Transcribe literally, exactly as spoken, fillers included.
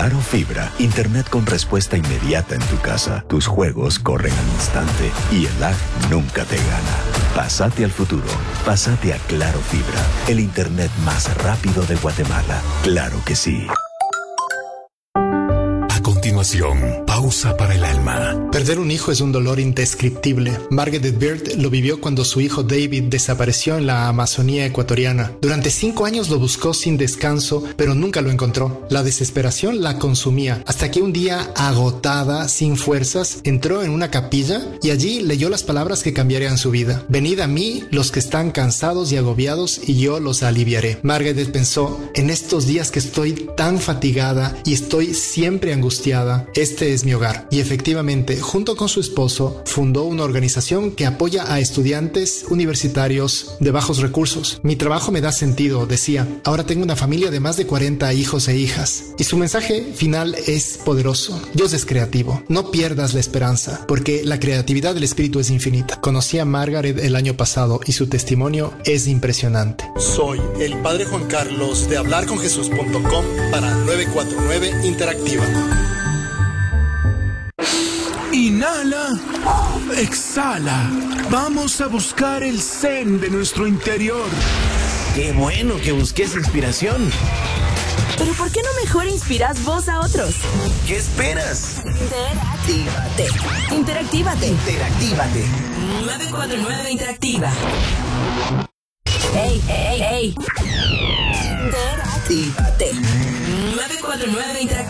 Claro Fibra, internet con respuesta inmediata en tu casa. Tus juegos corren al instante y el lag nunca te gana. Pásate al futuro. Pásate a Claro Fibra, el internet más rápido de Guatemala. Claro que sí. A continuación, pausa para el alma. Perder un hijo es un dolor indescriptible. Margaret Beard lo vivió cuando su hijo David desapareció en la Amazonía ecuatoriana. Durante cinco años lo buscó sin descanso, pero nunca lo encontró. La desesperación la consumía, hasta que un día, agotada, sin fuerzas, entró en una capilla y allí leyó las palabras que cambiarían su vida. Venid a mí los que están cansados y agobiados y yo los aliviaré. Margaret pensó, en estos días que estoy tan fatigada y estoy siempre angustiada, este es mi hogar. Y efectivamente, junto con su esposo, fundó una organización que apoya a estudiantes universitarios de bajos recursos. Mi trabajo me da sentido, decía. Ahora tengo una familia de más de cuarenta hijos e hijas. Y su mensaje final es poderoso. Dios es creativo. No pierdas la esperanza, porque la creatividad del espíritu es infinita. Conocí a Margaret el año pasado y su testimonio es impresionante. Soy el Padre Juan Carlos de hablar con jesús punto com para nueve cuatro nueve Interactiva. Inhala, exhala. Vamos a buscar el zen de nuestro interior. Qué bueno que busques inspiración. Pero ¿por qué no mejor inspiras vos a otros? ¿Qué esperas? Interactívate. Interactívate. Interactívate. nueve cuatro nueve Interactiva. Ey, ey, ey. Interactívate. nueve cuatro nueve Interactiva.